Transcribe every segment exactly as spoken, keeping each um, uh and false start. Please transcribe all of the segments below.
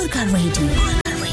Gorkha radio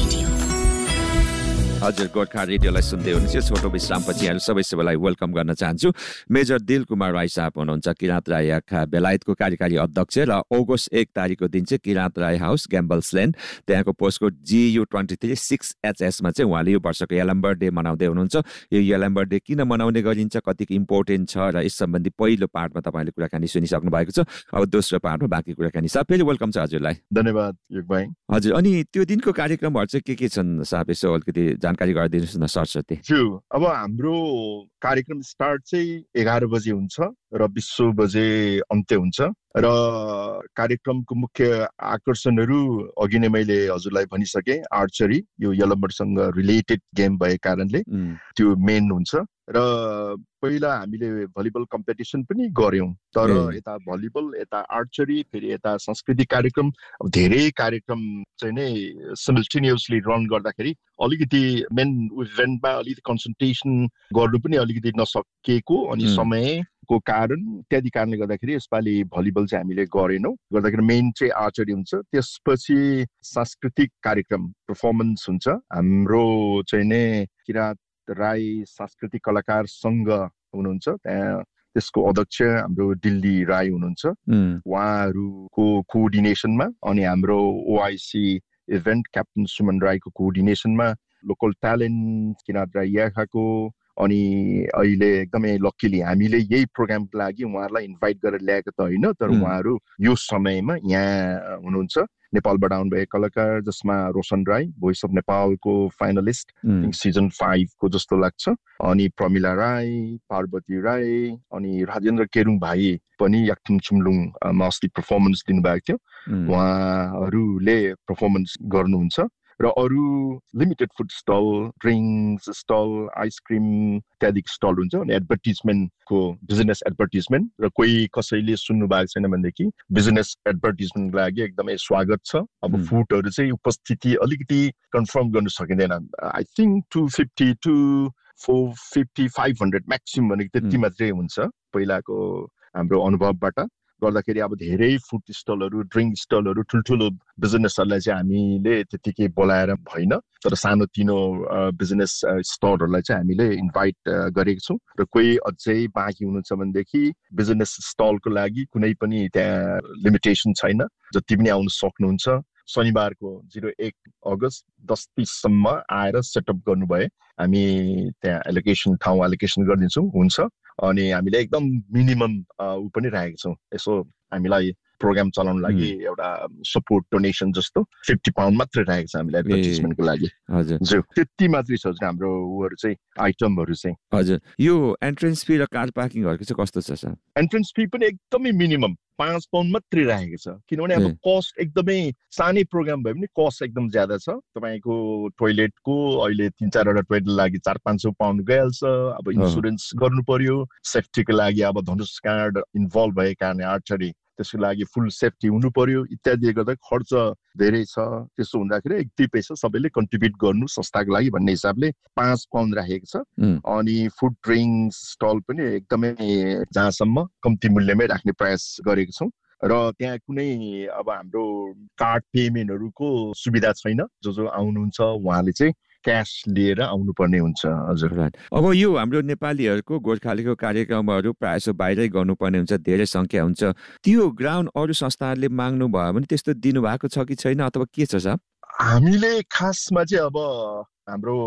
हजुर गोर्खा रेडियोलाई सुन्दै हुनुहुन्छ। छोटो विश्रामपछि हामी सबै सबैलाई वेलकम गर्न चाहन्छु। मेजर दिल कुमार राई साहब हुनुहुन्छ किराँत राई बेलायतको कार्यकारी अध्यक्ष र अगस्त एक तारिकको दिन चाहिँ किराँत राई हाउस ग्याम्बल्स लेन त्यहाँको पोस्टकोड जियु ट्वेन्टी थ्री सिक्स एचएसमा चाहिँ उहाँले यो वर्षको यलम्बर डे मनाउँदै हुनुहुन्छ। यो यलम्बर डे किन मनाउने गरिन्छ, कतिको इम्पोर्टेन्ट छ र यस सम्बन्धी पहिलो पार्टमा तपाईँले कुराकानी सुनिसक्नु भएको छ। अब दोस्रो पार्टमा बाँकी कुराकानी। साहब फेरि वेलकम छ हजुरलाई। धन्यवाद युग भाइ। हजुर, अनि त्यो दिनको कार्यक्रमहरू चाहिँ के के छन् साहब, यसो अलिकति जानकारी गरिदिनुहोस् न सरस्वती। अब हाम्रो कार्यक्रम स्टार्ट चाहिँ एघार बजे हुन्छ र बिस बजे अन्त्य हुन्छ र कार्यक्रमको मुख्य आकर्षणहरू अघि नै मैले हजुरलाई भनिसकेँ। आर्चरी यो यलम्बरसँग रिलेटेड गेम भएको कारणले त्यो मेन हुन्छ र पहिला हामीले भलिबल कम्पिटिसन पनि गर्यौं, तर यता भलिबल यता आर्चरी फेरि यता सांस्कृतिक कार्यक्रम धेरै कार्यक्रम चाहिँ नै सिमल्टेनियसली रन गर्दाखेरि अलिकति मेन इभेन्टमा अलिकति कन्सन्ट्रेसन गर्नु पनि अलिकति नसकेको अनि समय को कारण इत्यादि कारणले गर्दाखेरि यसपालि भलिबल चाहिँ हामीले गरेनौँ। गर्दाखेरि मेन चाहिँ आर्चरी हुन्छ, त्यसपछि सांस्कृतिक कार्यक्रम पर्फर्मेन्स हुन्छ। हाम्रो चाहिँ नै किराँत राई सांस्कृतिक कलाकार संघ हुनुहुन्छ, त्यहाँ त्यसको अध्यक्ष हाम्रो दिल्ली राई हुनुहुन्छ, उहाँहरूको कोअर्डिनेसनमा अनि हाम्रो ओआइसी इभेन्ट क्याप्टन सुमन राईको कोअर्डिनेसनमा लोकल ट्यालेन्ट किराँत राई याखाको अनि अहिले एकदमै लक्कीली हामीले यही प्रोग्रामको लागि उहाँहरूलाई इन्भाइट गरेर ल्याएको त होइन, तर उहाँहरू यो समयमा यहाँ हुनुहुन्छ। नेपालबाट आउनुभएको कलाकार जसमा रोशन राई भोइस अफ नेपालको फाइनलिस्ट सिजन फाइभको जस्तो लाग्छ, अनि प्रमिला राई, पार्वती राई अनि राजेन्द्र केरुङ भाइ पनि याक्थुङ चुम्लुङमा अस्ति पर्फर्मेन्स दिनुभएको थियो, उहाँहरूले पर्फर्मेन्स गर्नुहुन्छ। र अरू limited food stall, drinks stall, ice cream इत्यादि स्टल हुन्छ। अनि एडभर्टिजमेन्टको बिजनेस एडभर्टिजमेन्ट र कोही कसैले सुन्नु भएको छैन भनेदेखि बिजनेस एडभर्टिजमेन्टको लागि एकदमै स्वागत छ। अब फुडहरू चाहिँ उपस्थिति अलिकति कन्फर्म गर्न सकिँदैन, I think two fifty two four fifty five hundred maximum भनेको त्यति मात्रै हुन्छ पहिलाको हाम्रो अनुभवबाट गर्दाखेरि। अब धेरै फुड स्टलहरू, ड्रिङ्क स्टलहरू, ठुल्ठुलो बिजनेसहरूलाई चाहिँ हामीले त्यतिकै बोलाएर भएन, तर सानोतिनो बिजनेस स्टलहरूलाई चाहिँ हामीले इन्भाइट गरेको छौँ। र कोही अझै बाँकी हुनुहुन्छ भनेदेखि बिजनेस स्टलको लागि कुनै पनि त्यहाँ लिमिटेसन छैन, जति पनि आउन सक्नुहुन्छ। शनिबारको जिरो एक अगस्त दस तिससम्म आएर सेटअप गर्नुभयो, हामी त्यहाँ एलोकेसन ठाउँ एलोकेसन गरिदिन्छौँ, हुन्छ। अनि हामीले एकदम मिनिमम ऊ पनि राखेको छौँ, यसो हामीलाई प्रोग्राम चलाउनु लागि एउटा सपोर्ट डोनेसन जस्तो फिफ्टी पाउन्ड मात्रै राखेको छ हामीले एडभर्टिजमेन्टको लागि। हजुर, त्यति मात्रै छ हाम्रो उहरू चाहिँ आइटमहरू चाहिँ। हजुर, यो एन्ट्रेन्स फी र कार पार्किङहरूको चाहिँ कस्तो छ सर? एन्ट्रेन्स फी पनि एकदमै मिनिमम पाँच पाउन्ड मात्रै राखेको छ, किनभने अब कस्ट एकदमै सानै प्रोग्राम भयो भने कस्ट एकदम ज्यादा छ। तपाईँको टोइलेटको अहिले तिन चारवटा टोइलेट लागि चार पाँच सौ पाउन्ड गइहाल्छ। अब इन्सुरेन्स गर्नु पर्यो, सेफ्टीको लागि अब धनुष कार्ड इन्भल्भ भएको कारणले आर्चरी त्यसको लागि फुल सेफ्टी हुनु पर्यो इत्यादि गर्दा खर्च धेरै छ। त्यसो हुँदाखेरि एक दुई पैसा सबैले कन्ट्रिब्युट गर्नु संस्थाको लागि भन्ने हिसाबले पाँच पाउन्ड राखेको छ। अनि फुड ड्रिङ्क्स स्टल पनि एकदमै जहाँसम्म कम्ती मूल्यमै राख्ने प्रयास गरेको छौँ। र त्यहाँ कुनै अब हाम्रो कार्ड पेमेन्टहरूको सुविधा छैन, जो जो आउनुहुन्छ उहाँले चाहिँ क्यास लिएर आउनुपर्ने हुन्छ। हजुर, अब यो हाम्रो नेपालीहरूको गोर्खालीको कार्यक्रमहरू प्रायः बाहिरै गर्नुपर्ने हुन्छ, धेरै सङ्ख्या हुन्छ, त्यो ग्राउन्ड अरू संस्थाहरूले माग्नु भयो भने त्यस्तो दिनुभएको छ कि छैन अथवा के छ सर? हामीले खासमा चाहिँ अब हाम्रो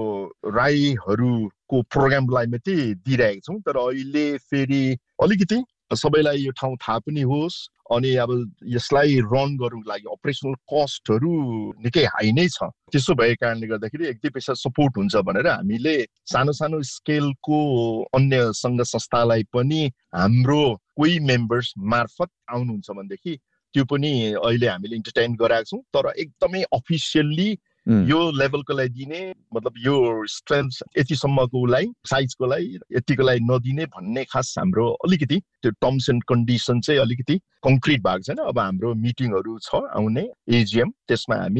राईहरूको प्रोग्रामलाई मात्रै दिइरहेको छौँ, तर अहिले फेरि अलिकति सबैलाई यो ठाउँ थाहा पनि होस् अनि अब यसलाई रन गर्नुको लागि अपरेसनल कस्टहरू निकै हाई नै छ। त्यसो भएको कारणले गर्दाखेरि एक दुई पैसा सपोर्ट हुन्छ भनेर हामीले सानो सानो स्केलको अन्य सङ्घ संस्थालाई पनि हाम्रो कोही मेम्बर्स मार्फत आउनुहुन्छ भनेदेखि त्यो पनि अहिले हामीले इन्टरटेन गराएको छौँ, तर एकदमै अफिसियल्ली यो लेभलको लागि दिने मतलब यो स्ट्रेन्थ यतिसम्मको लागि साइजको लागि यतिको लागि नदिने भन्ने खास हाम्रो अलिकति त्यो टर्म्स एन्ड कन्डिसन चाहिँ अलिकति कङ्क्रिट भएको छैन। अब हाम्रो मिटिङहरू छ आउने एजिएम, त्यसमा हामी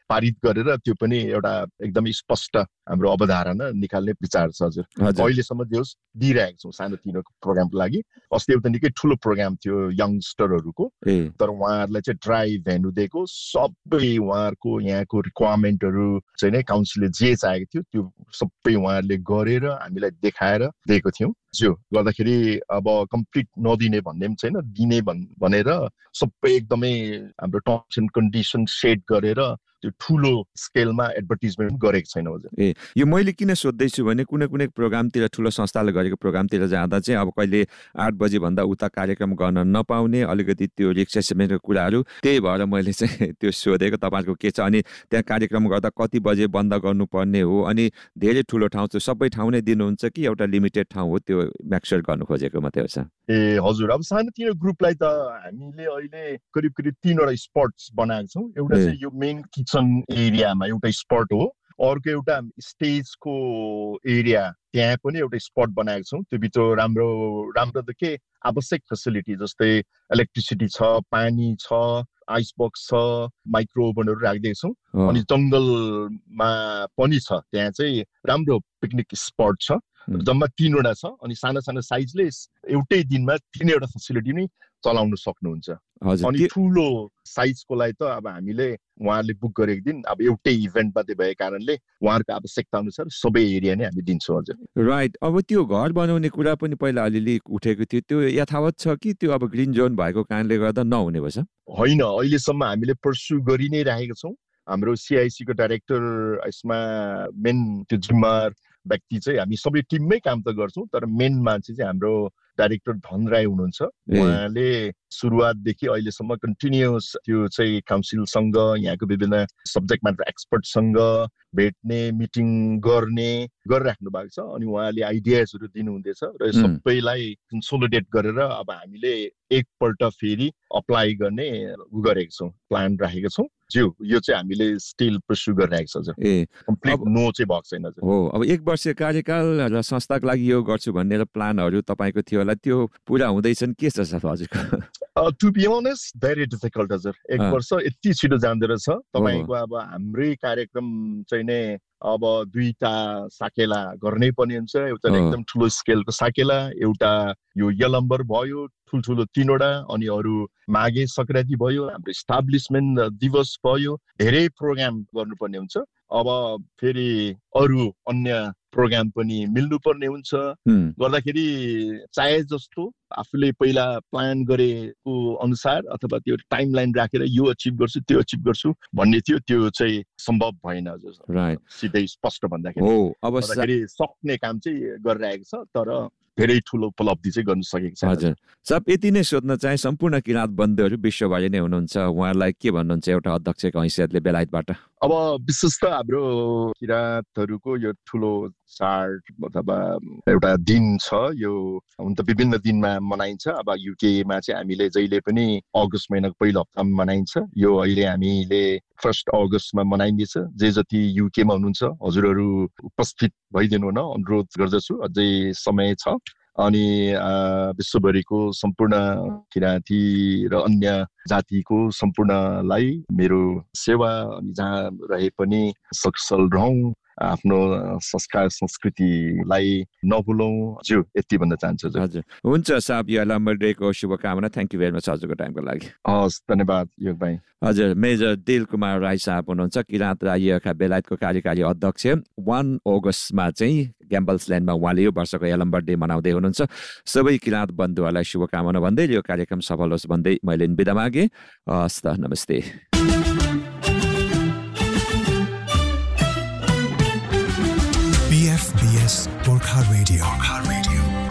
पारित गरेर त्यो पनि एउटा एकदमै स्पष्ट हाम्रो अवधारणा निकाल्ने विचार छ हजुर अहिलेसम्म जे होस् दिइरहेको छौँ सानोतिनो प्रोग्रामको लागि अस्ति एउटा निकै ठुलो प्रोग्राम थियो यङ्गस्टरहरूको तर उहाँहरूलाई चाहिँ ड्राई भेन्यू दिएको सबै उहाँहरूको यहाँको रिक्वायरमेन्टहरू चाहिँ नै काउन्सिलले जे चाहेको थियो त्यो सबै उहाँहरूले गरेर हामीलाई देखाएर दिएको थियौँ जो गर्दाखेरि अब कम्प्लिट नदिने भन्ने पनि छैन दिने भनेर सबै एकदमै हाम्रो टर्म्स एन्ड कन्डिसन सेट गरेर त्यो ठुलो स्केलमा एडभर्टिजमेन्ट गरेको छैन हजुर ए यो मैले किन सोध्दैछु भने कुनै कुनै प्रोग्रामतिर ठुलो संस्थाले गरेको प्रोग्रामतिर जाँदा चाहिँ अब कहिले आठ बजी भन्दा उता कार्यक्रम गर्न नपाउने अलिकति त्यो रिक्सेसमेन्टको कुराहरू त्यही भएर मैले चाहिँ त्यो सोधेको तपाईँहरूको के छ अनि त्यहाँ कार्यक्रम गर्दा कति बजे बन्द गर्नुपर्ने हो अनि धेरै ठुलो ठाउँ चाहिँ सबै ठाउँ नै दिनुहुन्छ कि एउटा लिमिटेड ठाउँ हो त्यो म्याक्सर गर्नु खोजेको मात्रै हो ए हजुर अब सानोतिनो ग्रुपलाई त हामीले अहिले करिब करिब तीनवटा स्पट्स बनाएको छौँ एउटा चाहिँ यो मेन किचन एरियामा एउटा स्पट हो अर्को एउटा स्टेजको एरिया त्यहाँ पनि एउटा स्पट बनाएको छौँ त्यो भित्र राम्रो राम्रो त के आवश्यक फेसिलिटी जस्तै इलेक्ट्रिसिटी छ पानी छ आइस बक्स छ माइक्रो ओभनहरू राखिदिएको छौँ अनि जङ्गलमा पनि छ त्यहाँ चाहिँ राम्रो पिकनिक स्पट छ जम्मा तीनवटा छ अनि सानो सानो साइजले एउटै दिनमा तीनवटा फेसिलिटी नै चलाउन सक्नुहुन्छ अनि ठुलो साइजको लागि त अब हामीले उहाँहरूले बुक गरेको दिन अब एउटै इभेन्ट मात्रै भएको कारणले उहाँहरूको आवश्यकता अनुसार सबै एरिया नै हामी दिन्छौँ हजुर राइट अब त्यो घर बनाउने कुरा पनि पहिला अलिअलि उठेको थियो त्यो यथावत छ कि त्यो अब ग्रिन जोन भएको कारणले गर्दा नहुने भएछ होइन अहिलेसम्म हामीले पर्स्यु गरि नै राखेका छौँ हाम्रो सिआइसीको डाइरेक्टर यसमा मेन त्यो जिम्मेवार व्यक्ति चाहिँ हामी सबै टिममै काम त गर्छौँ तर मेन मान्छे चाहिँ हाम्रो डाइरेक्टर धन राई हुनुहुन्छ उहाँले सुरुवातदेखि अहिलेसम्म कन्टिन्युस त्यो चाहिँ काउन्सिलसँग यहाँको विभिन्न सब्जेक्ट म्याटर एक्सपर्टसँग भेट्ने मिटिङ गर्ने गरिराख्नु भएको छ अनि उहाँले आइडियाजहरू दिनुहुँदैछ र सबैलाई कन्सोलिडेट गरेर अब हामीले एकपल्ट फेरि अप्लाई गर्ने उ गरेको छौँ प्लान राखेको छौँ ज्यू यो चाहिँ हामीले स्टिल पर्स्यु गरिरहेको छ ए कम्प्लिट नो चाहिँ भएको छैन हो अब एक वर्ष कार्यकाल र संस्थाको लागि यो गर्छु भन्ने प्लानहरू तपाईँको थियो होला त्यो पुरा हुँदैछन् के छ सर हजुरको to be honest very difficult हजुर एक वर्ष यति छिटो जाँदो रहेछ तपाईँको अब हाम्रै कार्यक्रम चाहिँ नै अब दुईटा साकेला गर्नै पर्ने हुन्छ एउटा एकदम ठुलो स्केलको साकेला एउटा यो यलम्बर भयो ठुल्ठुलो तीनवटा अनि अरू माघे संक्रान्ति भयो हाम्रो इस्टाब्लिसमेन्ट दिवस भयो धेरै प्रोग्राम गर्नुपर्ने हुन्छ अब फेरि अरू अन्य प्रोग्राम पनि मिल्नुपर्ने हुन्छ गर्दाखेरि चाहे जस्तो आफूले पहिला प्लान गरेको अनुसार अथवा त्यो टाइम लाइन राखेर यो अचिभ गर्छु त्यो अचिभ गर्छु भन्ने थियो त्यो चाहिँ सम्भव भएन सिधै स्पष्ट भन्दाखेरि सक्ने काम चाहिँ गरिरहेको छ तर धेरै ठुलो उपलब्धि चाहिँ गर्न सकेको छ हजुर सब यति नै सोध्न चाहे सम्पूर्ण किराँत बन्धुहरू विश्वभरि नै हुनुहुन्छ उहाँहरूलाई के भन्नुहुन्छ एउटा अध्यक्षको हैसियतले बेलायतबाट अब विशेष त हाम्रो किराँतहरूको यो ठुलो चाड अथवा एउटा दिन छ यो हुन त विभिन्न दिनमा मनाइन्छ अब युकेमा चाहिँ हामीले जहिले पनि अगस्त महिनाको पहिलो हप्तामा मनाइन्छ यो अहिले हामीले फर्स्ट अगस्तमा मनाइँदैछ जे जति युकेमा हुनुहुन्छ हजुरहरू उपस्थित भइदिनु हुन अनुरोध गर्दछु अझै समय छ अनि विश्वभरिको सम्पूर्ण किराँती र अन्य जातिको सम्पूर्णलाई मेरो सेवा अनि जहाँ रहे पनि सकुशल रहौँ आफ्नो संस्कार संस्कृतिलाई नभुलौँ ज्यू यति भन्न चाहन्छु हजुर हुन्छ साहब यो यलम्बर डेको शुभकामना थ्याङ्क यू भेरी मच हजुरको टाइमको लागि हस् धन्यवाद योग भाइ हजुर मेजर दिल कुमार राई साहब हुनुहुन्छ किराँत राईका बेलायतको कार्यकारी अध्यक्ष वान अगस्तमा चाहिँ ग्याम्बल्सल्यान्डमा उहाँले यो वर्षको यलम्बर डे मनाउँदै हुनुहुन्छ सबै किराँत बन्धुहरूलाई शुभकामना भन्दै यो कार्यक्रम सफल होस् भन्दै मैले बिदा मागेँ हस् त नमस्ते B F B S Gorkha Radio. Gorkha Radio.